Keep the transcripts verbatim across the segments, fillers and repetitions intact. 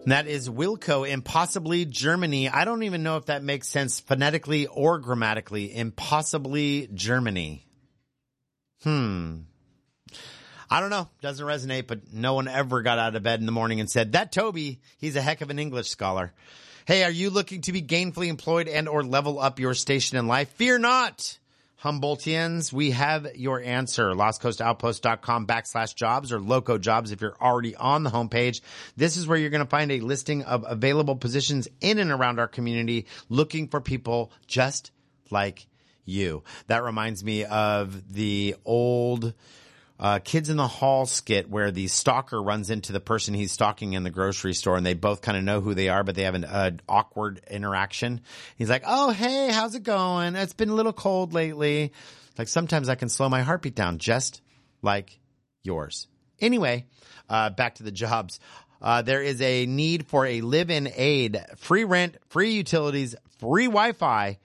That is Wilco, Impossibly Germany. I don't even know if that makes sense phonetically or grammatically. Impossibly Germany. Hmm. I don't know. Doesn't resonate, but no one ever got out of bed in the morning and said, that Toby, he's a heck of an English scholar. Hey, are you looking to be gainfully employed and or level up your station in life? Fear not, Humboldtians. We have your answer. LostCoastOutpost.com backslash jobs or Loco Jobs if you're already on the homepage. This is where you're going to find a listing of available positions in and around our community looking for people just like you. That reminds me of the old Uh, Kids in the Hall skit where the stalker runs into the person he's stalking in the grocery store and they both kind of know who they are, but they have an uh, awkward interaction. He's like, oh, hey, how's it going? It's been a little cold lately. Like sometimes I can slow my heartbeat down just like yours. Anyway, uh, back to the jobs. Uh, there is a need for a live-in aid, free rent, free utilities, free Wi-Fi,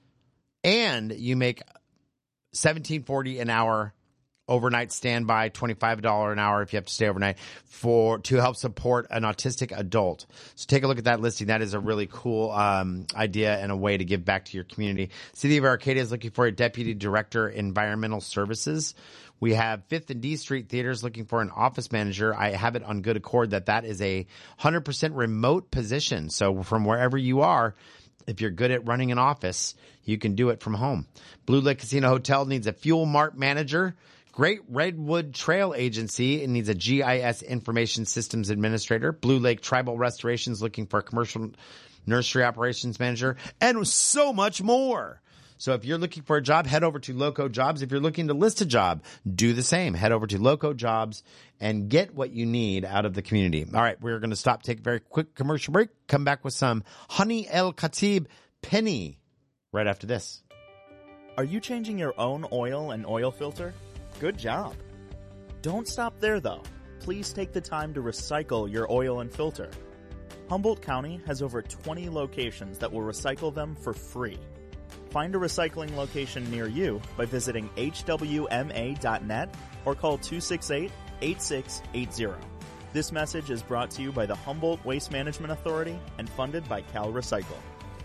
and you make seventeen forty an hour. Overnight standby, twenty-five dollars an hour if you have to stay overnight for to help support an autistic adult. So take a look at that listing. That is a really cool um, idea and a way to give back to your community. City of Arcadia is looking for a deputy director, environmental services. We have Fifth and D Street Theaters looking for an office manager. I have it on good accord that that is a one hundred percent remote position. So from wherever you are, if you're good at running an office, you can do it from home. Blue Lake Casino Hotel needs a fuel mart manager. Great Redwood Trail Agency, it needs a G I S Information Systems Administrator. Blue Lake Tribal Restorations looking for a commercial nursery operations manager, and so much more. So if you're looking for a job, head over to Loco Jobs. If you're looking to list a job, do the same. Head over to Loco Jobs and get what you need out of the community. All right, we're going to stop, take a very quick commercial break, come back with some Honey El Khatib Penny right after this. Are you changing your own oil and oil filter? Good job. Don't stop there, though. Please take the time to recycle your oil and filter. Humboldt County has over twenty locations that will recycle them for free. Find a recycling location near you by visiting H W M A dot net or call two six eight, eight six eight zero. This message is brought to you by the Humboldt Waste Management Authority and funded by Cal Recycle.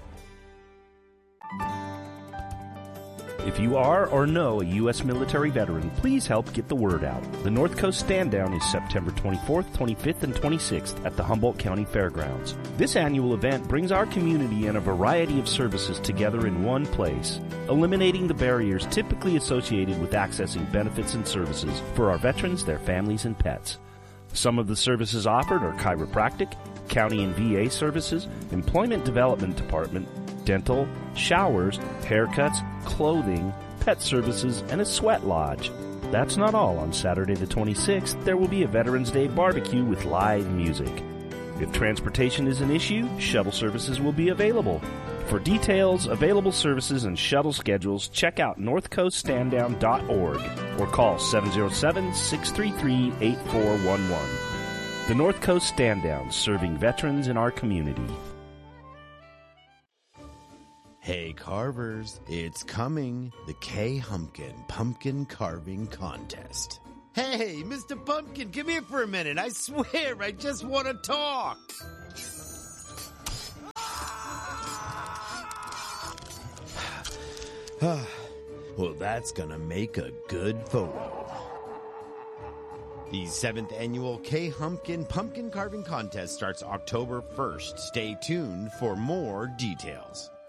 If you are or know a U S military veteran, please help get the word out. The North Coast Stand Down is September twenty-fourth, twenty-fifth, and twenty-sixth at the Humboldt County Fairgrounds. This annual event brings our community and a variety of services together in one place, eliminating the barriers typically associated with accessing benefits and services for our veterans, their families, and pets. Some of the services offered are chiropractic, county and V A services, employment development department, dental, showers, haircuts, clothing, pet services, and a sweat lodge. That's not all. On Saturday the twenty-sixth, there will be a Veterans Day barbecue with live music. If transportation is an issue, shuttle services will be available. For details, available services, and shuttle schedules, check out north coast stand down dot org or call seven oh seven, six three three, eight four one one. The North Coast Stand Down, serving veterans in our community. Hey carvers, it's coming, the K Humpkin Pumpkin Carving Contest. Hey, Mister Pumpkin, come here for a minute. I swear, I just want to talk. Well, that's gonna make a good photo. The seventh annual K Humpkin Pumpkin Carving Contest starts October first. Stay tuned for more details.